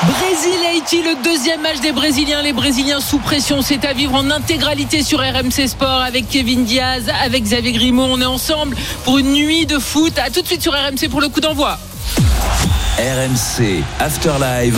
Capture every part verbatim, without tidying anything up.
Brésil-Haïti, le deuxième match des Brésiliens. Les Brésiliens sous pression, c'est à vivre en intégralité sur R M C Sport avec Kevin Diaz, avec Xavier Grimaud. On est ensemble pour une nuit de foot. À tout de suite sur R M C pour le coup d'envoi. R M C After Live.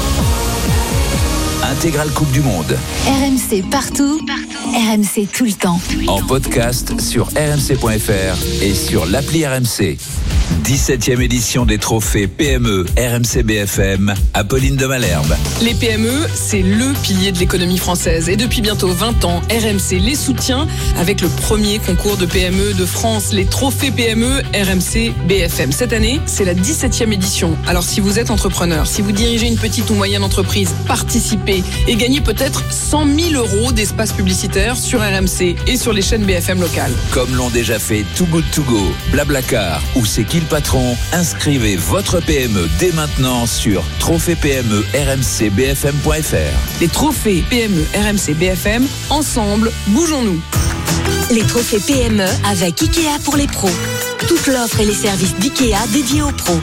Intégrale Coupe du Monde. R M C partout, partout. R M C tout le temps. En podcast sur r m c point f r et sur l'appli R M C. dix-septième édition des trophées P M E R M C B F M, Apolline de Malherbe. Les P M E, c'est le pilier de l'économie française. Et depuis bientôt vingt ans, R M C les soutient avec le premier concours de P M E de France, les trophées P M E R M C B F M. Cette année, c'est la dix-septième édition. Alors si vous êtes entrepreneur, si vous dirigez une petite ou moyenne entreprise, participez et gagnez peut-être cent mille euros d'espace publicitaire sur R M C et sur les chaînes B F M locales. Comme l'ont déjà fait Too Good To Go, Blablacar ou C'est qui le patron, inscrivez votre P M E dès maintenant sur trophée P M E R M C B F M point F R. Les trophées P M E R M C B F M, ensemble, bougeons-nous. Les trophées P M E avec Ikea pour les pros. Toute l'offre et les services d'Ikea dédiés aux pros.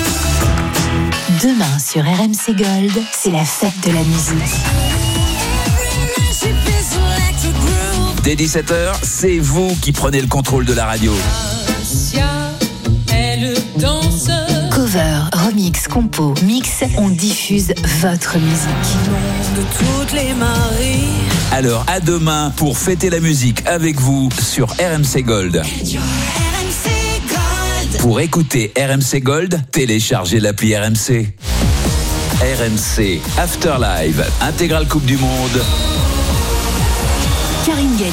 Demain sur R M C Gold, c'est la fête de la musique. Dès dix-sept heures, c'est vous qui prenez le contrôle de la radio. Cover, remix, compo, mix, on diffuse votre musique. De toutes les marées. Alors à demain pour fêter la musique avec vous sur R M C Gold. Pour écouter R M C Gold, téléchargez l'appli R M C. R M C After Live, intégrale Coupe du Monde. Karine Galli.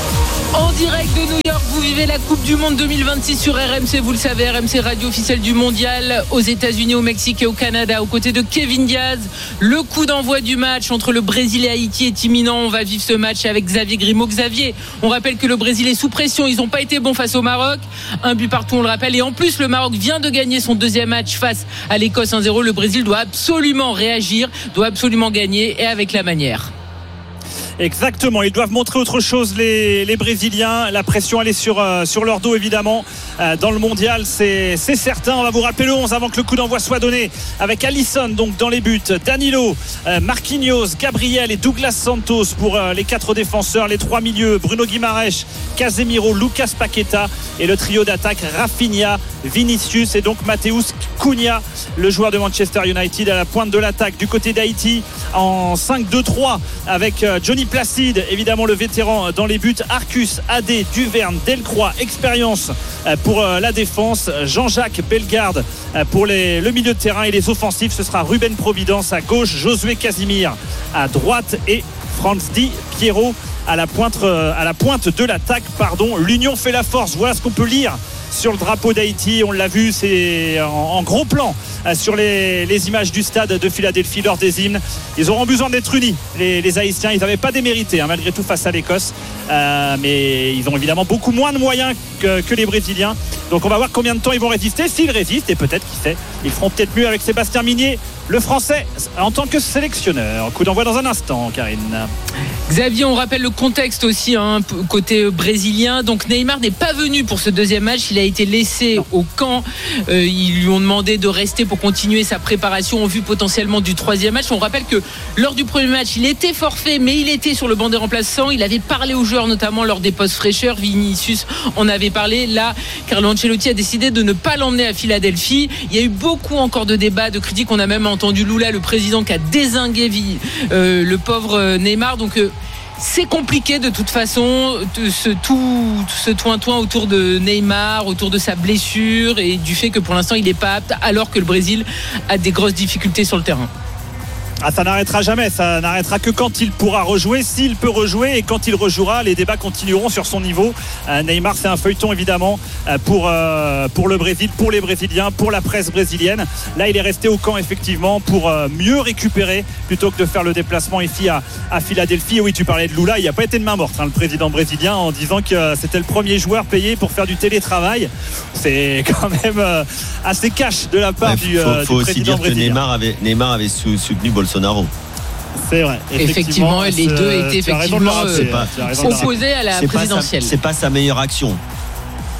En direct de New York, vous vivez la Coupe du Monde deux mille vingt-six sur R M C. Vous le savez, R M C, radio officielle du mondial aux États-Unis, au Mexique et au Canada. Aux côtés de Kevin Diaz, le coup d'envoi du match entre le Brésil et Haïti est imminent. On va vivre ce match avec Xavier Grimaud. Xavier, on rappelle que le Brésil est sous pression. Ils n'ont pas été bons face au Maroc. Un but partout, on le rappelle. Et en plus, le Maroc vient de gagner son deuxième match face à l'Écosse un zéro. Le Brésil doit absolument réagir, doit absolument gagner et avec la manière. Exactement, ils doivent montrer autre chose les, les Brésiliens. La pression elle est sur, euh, sur leur dos évidemment euh, dans le mondial, c'est, c'est certain. On va vous rappeler le onze avant que le coup d'envoi soit donné avec Alisson donc dans les buts, Danilo, euh, Marquinhos, Gabriel et Douglas Santos pour euh, les quatre défenseurs, les trois milieux, Bruno Guimaraes, Casemiro, Lucas Paqueta et le trio d'attaque Rafinha, Vinicius et donc Matheus Cunha, le joueur de Manchester United à la pointe de l'attaque. Du côté d'Haïti en cinq deux trois avec euh, Johnny Placide, évidemment le vétéran dans les buts, Arcus, Adé, Duverne, Delcroix, expérience pour la défense, Jean-Jacques Bellegarde pour les, le milieu de terrain et les offensifs, ce sera Ruben Providence à gauche, Josué Casimir à droite et Franz Di Piero à la pointe, à la pointe de l'attaque. Pardon. L'union fait la force, voilà ce qu'on peut lire sur le drapeau d'Haïti, on l'a vu, c'est en, en gros plan sur les, les images du stade de Philadelphie lors des hymnes. Ils auront besoin d'être unis, les, les Haïtiens. Ils n'avaient pas démérité hein, malgré tout face à l'Écosse, euh, mais ils ont évidemment beaucoup moins de moyens que, que les Brésiliens. Donc on va voir combien de temps ils vont résister, s'ils résistent, et peut-être, qui sait, ils feront peut-être mieux avec Sébastien Migné, le Français, en tant que sélectionneur. Coup d'envoi dans un instant, Karine. Xavier, on rappelle le contexte aussi hein, côté brésilien. Donc Neymar n'est pas venu pour ce deuxième match. Il a été laissé non. au camp. Euh, ils lui ont demandé de rester pour continuer sa préparation en vue potentiellement du troisième match. On rappelle que lors du premier match, il était forfait, mais il était sur le banc des remplaçants. Il avait parlé aux joueurs, notamment lors des postes fraîcheurs. Vinicius en avait parlé. Là, Carlo Ancelotti a décidé de ne pas l'emmener à Philadelphie. Il y a eu beaucoup encore de débats, de critiques. On a même entendu Lula, le président, qui a dézingué euh, le pauvre Neymar. Donc euh, c'est compliqué de toute façon, de ce tout ce toin-toin autour de Neymar, autour de sa blessure et du fait que pour l'instant il n'est pas apte, alors que le Brésil a des grosses difficultés sur le terrain. Ah, ça n'arrêtera jamais, ça n'arrêtera que quand il pourra rejouer, s'il peut rejouer, et quand il rejouera, les débats continueront sur son niveau. euh, Neymar, c'est un feuilleton évidemment euh, pour, euh, pour le Brésil, pour les Brésiliens, pour la presse brésilienne. Là il est resté au camp effectivement pour euh, mieux récupérer plutôt que de faire le déplacement ici à, à Philadelphie. Et oui, tu parlais de Lula, il n'y a pas été de main morte hein, le président brésilien, en disant que euh, c'était le premier joueur payé pour faire du télétravail. C'est quand même euh, assez cash de la part ouais, du, euh, faut, faut du président aussi dire brésilien. que Neymar avait, Neymar avait sou, soutenu Bolsonaro. C'est vrai. Effectivement, effectivement les deux étaient effectivement euh, opposés à la c'est présidentielle. Pas sa, c'est pas sa meilleure action.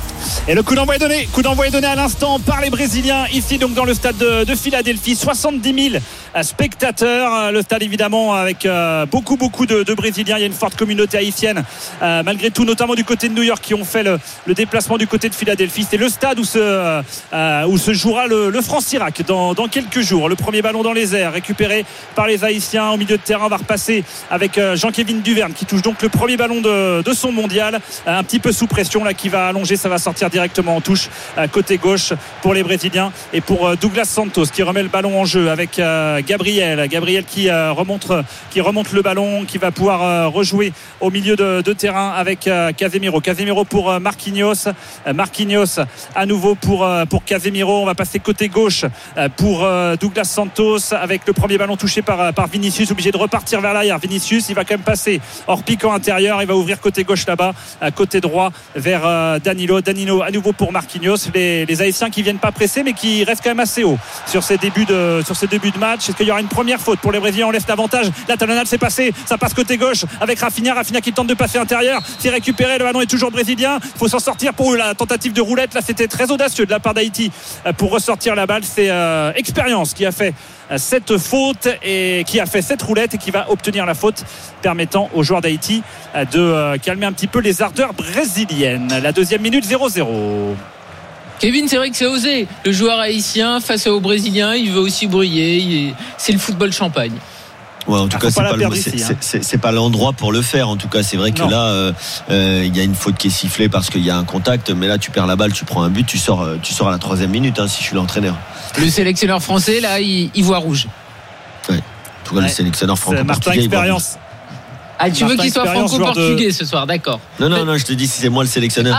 Et le coup d'envoi est donné, coup d'envoi est donné à l'instant par les Brésiliens, ici donc dans le stade de, de Philadelphie. soixante-dix mille spectateurs, le stade évidemment avec euh, beaucoup beaucoup de, de Brésiliens. Il y a une forte communauté haïtienne euh, malgré tout, notamment du côté de New York, qui ont fait le, le déplacement du côté de Philadelphie. C'est le stade où se, euh, où se jouera le, le France-Irak dans, dans quelques jours. Le premier ballon dans les airs récupéré par les Haïtiens au milieu de terrain, va repasser avec euh, Jean-Kévin Duverne qui touche donc le premier ballon de, de son mondial, euh, un petit peu sous pression là, qui va allonger, ça va sortir directement en touche euh, côté gauche pour les Brésiliens et pour euh, Douglas Santos qui remet le ballon en jeu avec euh, Gabriel Gabriel qui euh, remonte qui remonte le ballon, qui va pouvoir euh, rejouer au milieu de, de terrain avec euh, Casemiro Casemiro pour euh, Marquinhos euh, Marquinhos à nouveau pour, euh, pour Casemiro. On va passer côté gauche euh, pour euh, Douglas Santos avec le premier ballon touché par, par Vinicius, obligé de repartir vers l'arrière. Vinicius, il va quand même passer hors pic en intérieur, il va ouvrir côté gauche là-bas, euh, côté droit vers euh, Danilo Danilo à nouveau pour Marquinhos. Les, les Haïtiens qui viennent pas presser mais qui restent quand même assez haut sur ces débuts de, sur ces débuts de match. Est-ce qu'il y aura une première faute pour les Brésiliens? On laisse l'avantage, la talonnade s'est passée, ça passe côté gauche avec Rafinha Rafinha qui tente de passer intérieur, c'est récupéré, le ballon est toujours brésilien, il faut s'en sortir. Pour eux, la tentative de roulette là, c'était très audacieux de la part d'Haïti pour ressortir la balle. C'est euh, Expérience qui a fait cette faute et qui a fait cette roulette et qui va obtenir la faute permettant aux joueurs d'Haïti de euh, calmer un petit peu les ardeurs brésiliennes. La deuxième minute, zéro zéro. Kevin, c'est vrai que c'est osé. Le joueur haïtien face aux Brésiliens, il veut aussi briller. C'est le football champagne. Ouais, en tout ah, cas, c'est pas, le, ici, c'est, hein. c'est, c'est pas l'endroit pour le faire. En tout cas, c'est vrai que non. là, euh, euh, il y a une faute qui est sifflée parce qu'il y a un contact. Mais là, tu perds la balle, tu prends un but, tu sors, tu sors à la troisième minute. Hein, si je suis l'entraîneur. Le sélectionneur français, là, il, il voit rouge. Ouais. En tout cas, ouais. Le sélectionneur franco-portugais. Expérience. Ah, tu Martin veux qu'il soit franco-portugais de... ce soir, d'accord. Non, non, non, je te dis si c'est moi le sélectionneur.